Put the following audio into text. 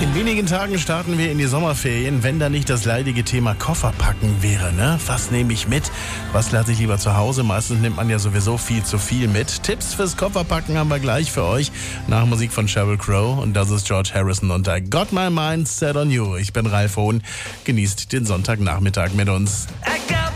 In wenigen Tagen starten wir in die Sommerferien, wenn da nicht das leidige Thema Kofferpacken wäre, ne? Was nehme ich mit? Was lasse ich lieber zu Hause? Meistens nimmt man ja sowieso viel zu viel mit. Tipps fürs Kofferpacken haben wir gleich für euch. Nach Musik von Sheryl Crow und das ist George Harrison und I Got My Mind Set on You. Ich bin Ralf Hohn. Genießt den Sonntagnachmittag mit uns. I got